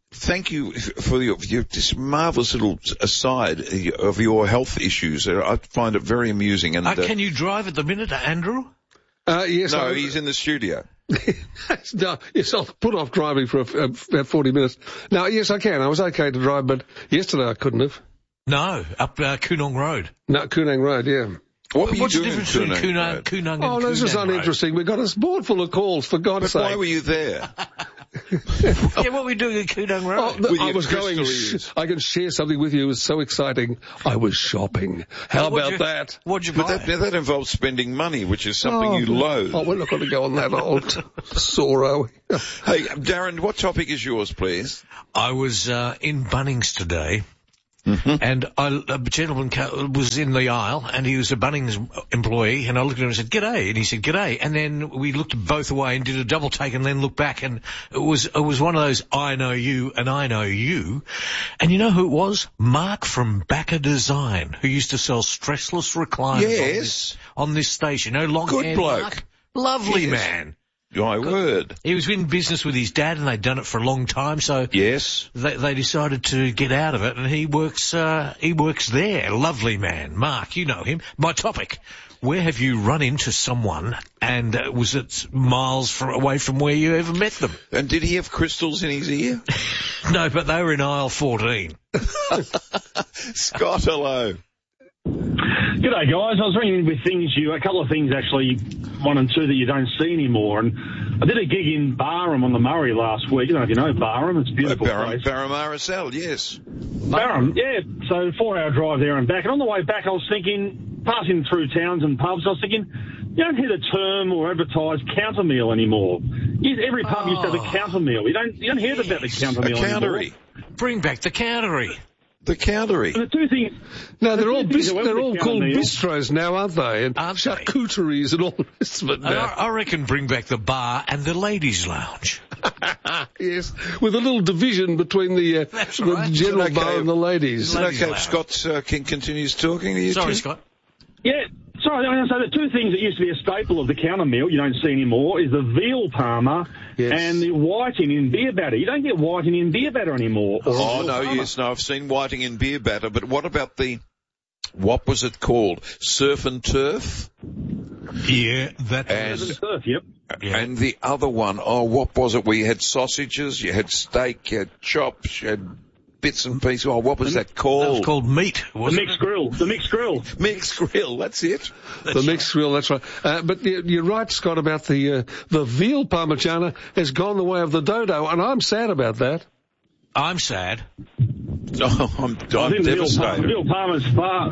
thank you for your this marvellous little aside of your health issues. I find it very amusing. And can you drive at the minute, Andrew? Yes. No, he's in the studio. No, yes, I'll put off driving for about 40 minutes. No, yes, I can. I was okay to drive, but yesterday I couldn't have. No, up Koonong Road. No, Koonong Road, yeah. What's the difference between Koonong and Koonong Road? Oh, this is uninteresting. We got a board full of calls, for God's sake. Why were you there? Yeah, what were we doing at Koonong Road? I was going. I can share something with you. It was so exciting. I was shopping. How about that? What'd you buy? But that involves spending money, which is something you loathe. Oh, we're not going to go on that old sorrow. Hey, Darren, what topic is yours, please? I was in Bunnings today. Mm-hmm. And a gentleman was in the aisle, and he was a Bunnings employee, and I looked at him and said, "G'day," and he said, "G'day," and then we looked both away and did a double take and then looked back, and it was one of those I know you and I know you. And you know who it was? Mark from Backer Design, who used to sell stressless recliners on this station. You know, long-haired bloke. Mark. Lovely man. My word. He was in business with his dad, and they'd done it for a long time, so they decided to get out of it, and he works there. Lovely man. Mark, you know him. My topic, where have you run into someone, and was it miles away from where you ever met them? And did he have crystals in his ear? No, but they were in aisle 14. Scott, hello. G'day, guys. I was ringing with a couple of things actually, 1 and 2 that you don't see anymore. And I did a gig in Barham on the Murray last week. I don't know if you know Barham. It's a beautiful place. Barham RSL, yes. Barham, yeah. So 4-hour drive there and back. And on the way back, I was thinking, passing through towns and pubs, I was thinking, you don't hear the term or advertise counter meal anymore. Every pub used to have a counter meal. You don't hear about the counter meal anymore. Bring back the countery. The countery. And the two things. No, they're all called bistros now, aren't they? And charcuteries and all the rest of it now. I reckon bring back the bar and the ladies' lounge. Yes, with a little division between the general bar and the ladies. Okay, Scott continues talking to you. Sorry, Scott. Yeah. Sorry, so the two things that used to be a staple of the counter meal you don't see anymore is the veal parma and the whiting in beer batter. You don't get whiting in beer batter anymore. I've seen whiting in beer batter, but what about what was it called? Surf and turf? Yeah, that's Surf and turf, yep. And the other one, what was it? We had sausages, you had steak, you had chops, you had bits and pieces. Oh, what was that called? That was called meat. The mixed grill. The mixed grill. Mixed grill. That's it. The mixed grill. That's right. But you're right, Scott, about the veal parmigiana has gone the way of the dodo, and I'm sad about that. I'm sad. I'm devastated. Veal parma's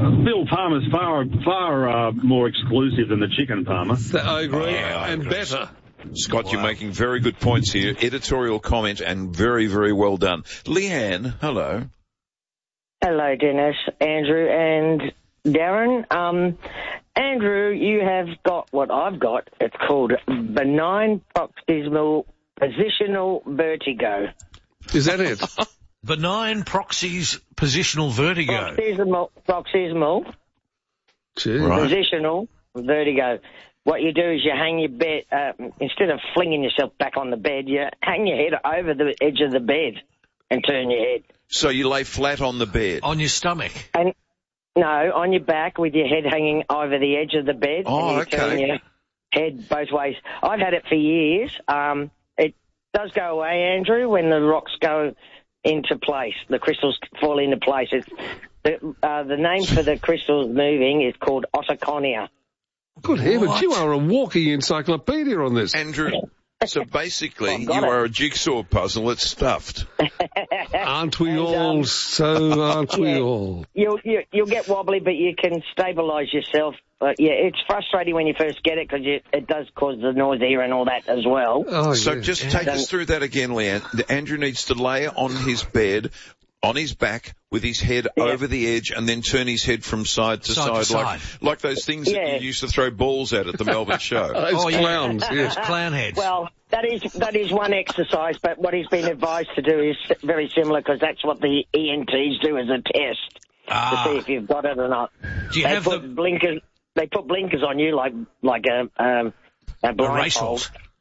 far more exclusive than the chicken parma. I agree, and better. Scott, You're making very good points here. Editorial comment and very, very well done. Leanne, hello. Hello, Dennis, Andrew, and Darren. Andrew, you have got what I've got. It's called benign proximal positional vertigo. Is that it? Benign positional vertigo. Proximal. Positional vertigo. What you do is you hang your bed, instead of flinging yourself back on the bed, you hang your head over the edge of the bed and turn your head. So you lay flat on the bed? On your stomach? No, on your back with your head hanging over the edge of the bed. Oh, and you turn your head both ways. I've had it for years. It does go away, Andrew, when the rocks go into place. The crystals fall into place. The name for the crystals moving is called otoconia. Good heavens, you are a walking encyclopedia on this. Andrew, so basically you are a jigsaw puzzle that's stuffed. Aren't we all? Aren't we all? You'll get wobbly, but you can stabilise yourself. But yeah, it's frustrating when you first get it because it does cause the nausea and all that as well. Oh, so just take us through that again, Leanne. Andrew needs to lay on his bed, on his back, with his head over the edge, and then turn his head from side to side. Like those things that you used to throw balls at the Melbourne show. Clowns, yes. Clown heads. Well, that is one exercise, but what he's been advised to do is very similar because that's what the ENTs do as a test to see if you've got it or not. Do you have blinkers? They put blinkers on you like a blindfold.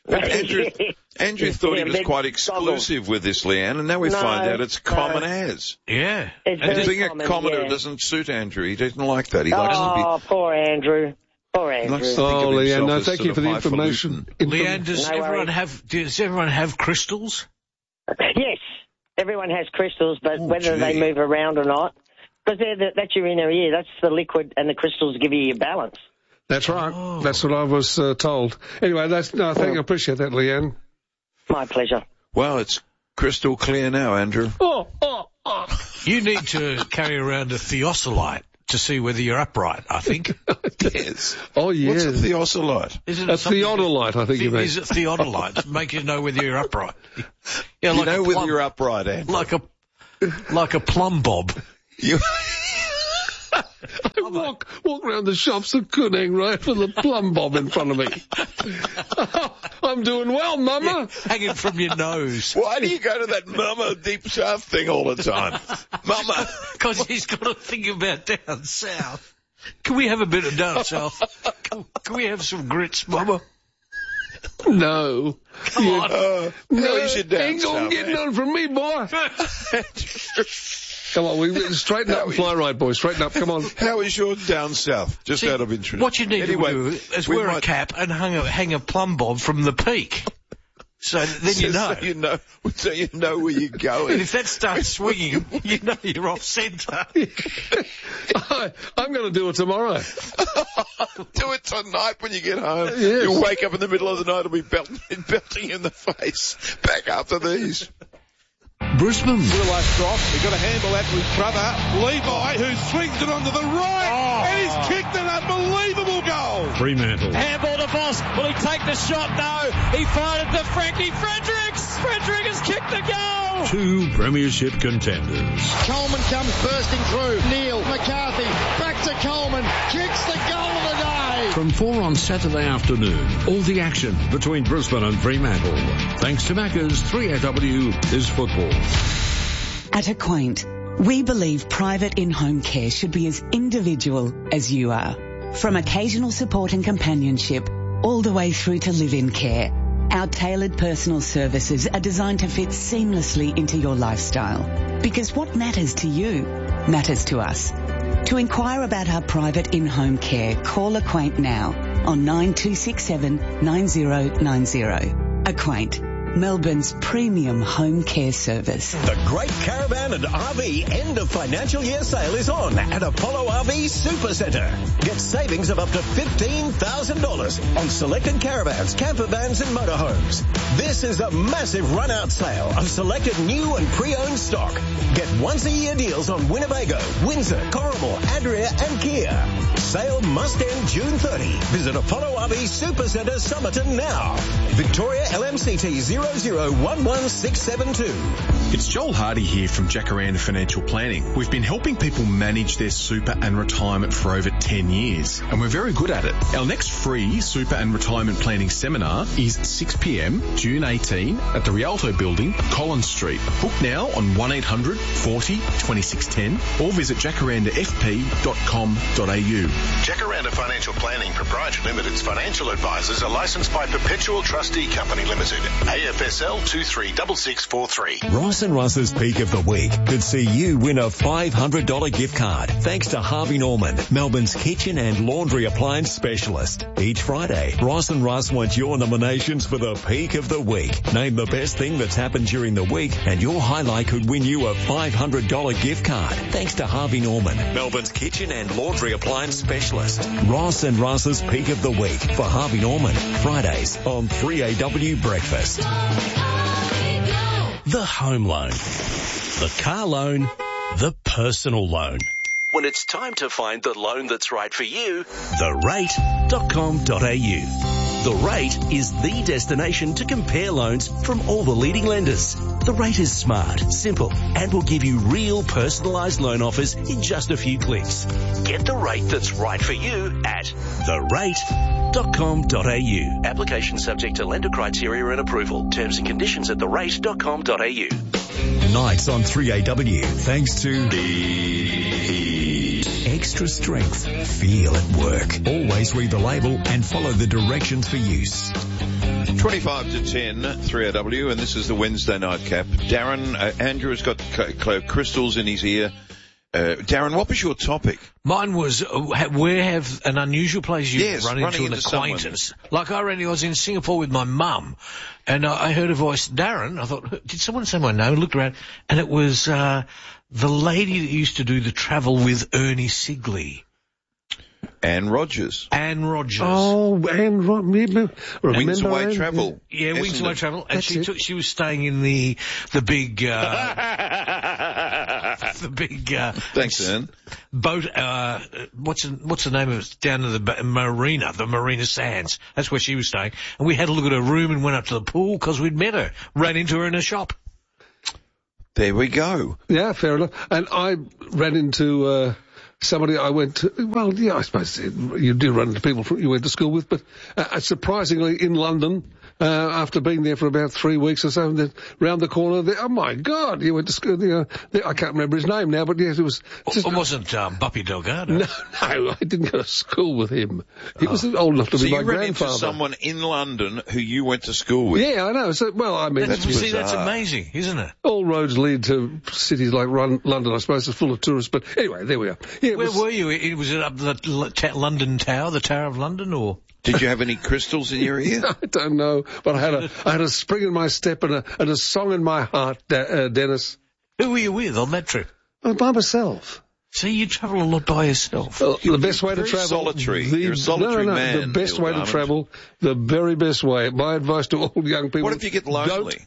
Andrew thought he was quite exclusive with this, Leanne, and now we find out it's common as. Yeah. And being a commoner doesn't suit Andrew. He doesn't like that. He likes to be... Oh, poor Andrew. Poor Andrew. Leanne, no, thank you for the information. Leanne, does everyone have crystals? Yes. Everyone has crystals, but whether they move around or not, because that's your inner ear. That's the liquid, and the crystals give you your balance. That's right. Oh. That's what I was told. Anyway, thank you. I appreciate that, Leanne. My pleasure. Well, it's crystal clear now, Andrew. You need to carry around a theosolite to see whether you're upright, I think. Yes. Oh, yes. What's a theosolite? Isn't it a theodolite, I think you mean. Is it theodolite to make you know whether you're upright? Yeah, like you know whether you're upright, Andrew. Like a plumb bob. I walk around the shops of Kunang right with a plumb bob in front of me. I'm doing well, Mama. Yeah, hanging from your nose. Why do you go to that Mama deep south thing all the time? Mama. Because he's got to think about down south. Can we have a bit of down south? Can we have some grits, Mama? No. Come on. No, ain't gonna get none from me, boy. Come on, we straighten up and fly right, boys. Straighten up, come on. How is your down south? Just out of interest. What you need to do is wear a cap and hang a plumb bob from the peak. So then you know. So you know where you're going. And if that starts swinging, you know you're off centre. I'm going to do it tomorrow. Do it tonight when you get home. Yes. You'll wake up in the middle of the night and be belting in the face. Back after these. Brisbane. Willow drop. We've got to handle that with brother Levi, who swings it onto the right, and he's kicked an unbelievable goal. Fremantle. Handball to Voss. Will he take the shot? No. He fired it to Frankie Fredericks. Frederick has kicked the goal. Two premiership contenders. Coleman comes bursting through. Neil McCarthy back to Coleman. Kicks the goal of the day. From 4 on Saturday afternoon, all the action between Brisbane and Fremantle. Thanks to Macca's, 3AW is football. At Acquaint, we believe private in-home care should be as individual as you are. From occasional support and companionship, all the way through to live-in care, our tailored personal services are designed to fit seamlessly into your lifestyle. Because what matters to you matters to us. To inquire about our private in-home care, call Acquaint now on 9267 9090. Acquaint, Melbourne's premium home care service. The Great Caravan and RV end of financial year sale is on at Apollo RV Supercentre. Get savings of up to $15,000 on selected caravans, camper vans and motorhomes. This is a massive run-out sale of selected new and pre-owned stock. Get once-a-year deals on Winnebago, Windsor, Corrimal, Adria and Kia. Sale must end June 30. Visit Apollo RV Supercentre Somerton now. Victoria LMCT 0011672. It's Joel Hardy here from Jacaranda Financial Planning. We've been helping people manage their super and retirement for over 10 years, and we're very good at it. Our next free super and retirement planning seminar is 6 p.m, June 18 at the Rialto Building, Collins Street. Book now on 1800 40 2610 or visit jacarandafp.com.au. Jacaranda Financial Planning Proprietary Limited's financial advisors are licensed by Perpetual Trustee Company Limited, AFSL 236643. Ross and Russ's Peak of the Week could see you win a $500 gift card thanks to Harvey Norman, Melbourne's kitchen and laundry appliance specialist. Each Friday, Ross and Russ want your nominations for the Peak of the Week. Name the best thing that's happened during the week and your highlight could win you a $500 gift card thanks to Harvey Norman, Melbourne's kitchen and laundry appliance specialist. Ross and Russ's Peak of the Week for Harvey Norman, Fridays on 3AW Breakfast. The home loan, the car loan, the personal loan. When it's time to find the loan that's right for you, therate.com.au. The Rate is the destination to compare loans from all the leading lenders. The Rate is smart, simple, and will give you real personalised loan offers in just a few clicks. Get the rate that's right for you at therate.com.au. Application subject to lender criteria and approval. Terms and conditions at therate.com.au. Nights on 3AW, thanks to Extra Strength. Feel at work. Always read the label and follow the directions for use. 25 to 10, 3AW, and this is the Wednesday night cap. Darren, Andrew has got crystals in his ear. Darren, what was your topic? Mine was, where have an unusual place you've run into an acquaintance? Someone. Like I was in Singapore with my mum, and I heard a voice, Darren. I thought, did someone say my name? I looked around, and it was the lady that used to do the travel with Ernie Sigley. Anne Rogers. Oh, Anne Rogers. Wings Away Travel. Yeah, Wings Away Travel. And she was staying in the big, thanks, Anne. Boat, what's the name of it? Down to the Marina Sands. That's where she was staying. And we had a look at her room and went up to the pool because we'd met her. Ran into her in a shop. There we go. Yeah, fair enough. And I ran into, somebody I went to, well, yeah, I suppose you do run into people you went to school with, but surprisingly in London, after being there for about 3 weeks or so, and then round the corner, oh my God, you went to school, I can't remember his name now, but yes, it was just... It wasn't Buppy Delgado? No, I didn't go to school with him. He was old enough to be my grandfather. So you ran into someone in London who you went to school with? Yeah, I know. So, well, I mean... That's amazing, isn't it? All roads lead to cities like London, I suppose, is full of tourists, but anyway, there we are. Yeah, where were you? Was it up the London Tower, the Tower of London, or...? Did you have any crystals in your ear? I don't know, but I had a spring in my step and a song in my heart, Dennis. Who were you with on that trip? By myself. See, you travel a lot by yourself. The best way to travel. Solitary. You're a solitary man. The best way to travel, the very best way. My advice to all young people. What if you get lonely?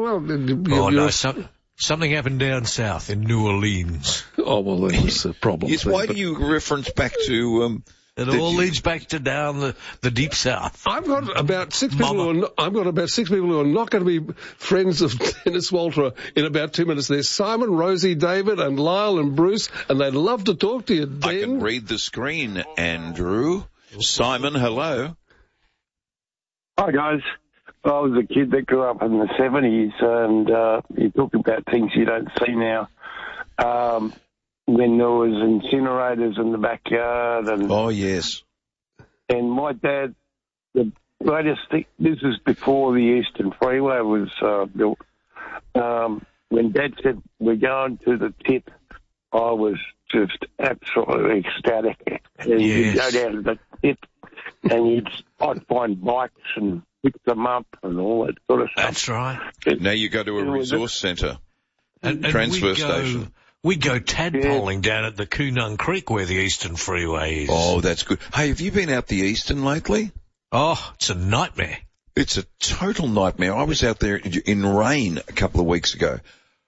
Something happened down south in New Orleans. Oh, well, that was a problem. Yes, why do you reference back to... It all leads back to down the deep south. I've got about 6 people who are not going to be friends of Dennis Walter in about 2 minutes. There's Simon, Rosie, David, and Lyle and Bruce, and they'd love to talk to you, Dan. I can read the screen, Andrew. Simon, hello. Hi, guys. I was a kid that grew up in the 70s, and you talk about things you don't see now. When there was incinerators in the backyard. Oh, yes. And my dad, the greatest thing, this is before the Eastern Freeway was built. When Dad said, we're going to the tip, I was just absolutely ecstatic. And you'd go down to the tip, and I'd find bikes and pick them up and all that sort of stuff. That's right. Now you go to a resource centre, transfer station. We go tadpoling down at the Coonung Creek where the Eastern Freeway is. Oh, that's good. Hey, have you been out the Eastern lately? Oh, it's a nightmare. It's a total nightmare. I was out there in rain a couple of weeks ago.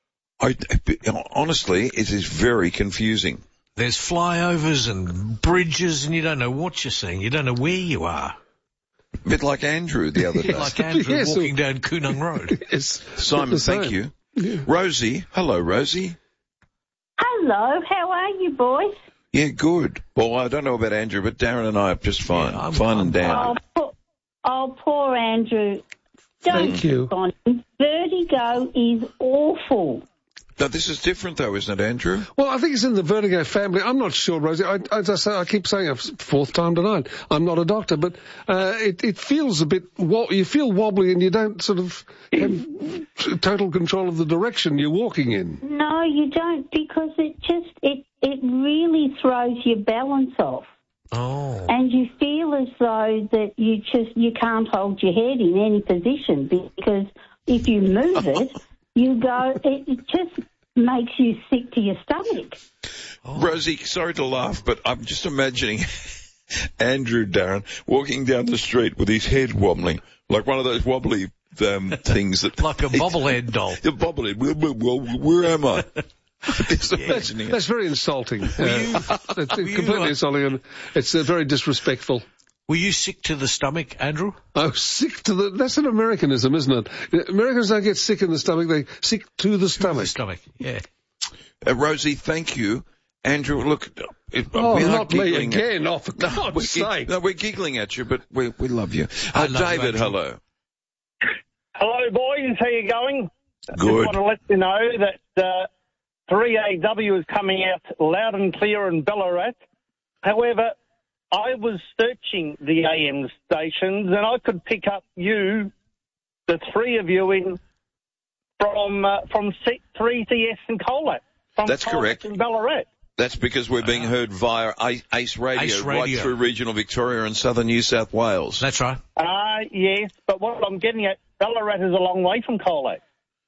Honestly, it is very confusing. There's flyovers and bridges and you don't know what you're seeing. You don't know where you are. A bit like Andrew the other day. Like Andrew walking down Coonung Road. Yes. Simon, thank you. Yeah. Rosie. Hello, Rosie. Hello, how are you, boys? Yeah, good. Well, I don't know about Andrew, but Darren and I are just fine. Yeah, fine and down. Oh, poor Andrew. Thank you. Vertigo is awful. No, this is different, though, isn't it, Andrew? Well, I think it's in the vertigo family. I'm not sure, Rosie. I keep saying it, fourth time tonight. I'm not a doctor, but it feels a bit... you feel wobbly and you don't sort of have total control of the direction you're walking in. No, you don't, because it really throws your balance off. Oh. And you feel as though that you can't hold your head in any position, because if you move it... it just makes you sick to your stomach. Oh. Rosie, sorry to laugh, but I'm just imagining Andrew, Darren, walking down the street with his head wobbling, like one of those wobbly things that... like a bobblehead doll. A bobblehead. Where am I? Just imagining it. That's very insulting. It's completely insulting, and it's very disrespectful. Were you sick to the stomach, Andrew? Oh, sick to the... That's an Americanism, isn't it? Americans don't get sick in the stomach, they sick to the stomach. Yeah. Rosie, thank you. Andrew, look... not me again, for God's sake. No, we're giggling at you, but we love you. David, hello. Hello, boys. How you going? Good. I just want to let you know that 3AW is coming out loud and clear in Ballarat. However... I was searching the AM stations, and I could pick up you, the three of you, from 3CS and Colac. That's correct. In Ballarat. That's because we're being heard via Ace Radio right through regional Victoria and southern New South Wales. That's right. Yes, but what I'm getting at, Ballarat is a long way from Colac.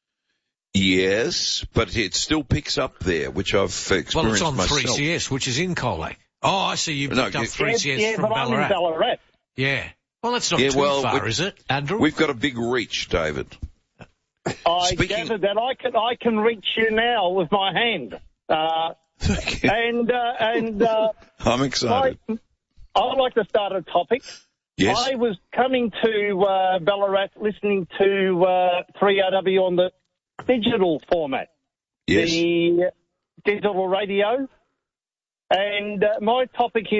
Yes, but it still picks up there, which I've experienced myself. Well, it's on 3CS, which is in Colac. Oh, I see. You picked up 3CS from Ballarat. I'm in Ballarat. Yeah. Well, that's not too far, is it, Andrew? We've got a big reach, David. I gather that I can reach you now with my hand. And I'm excited. I'd like to start a topic. Yes. I was coming to Ballarat listening to 3RW on the digital format. Yes. The digital radio. And my topic here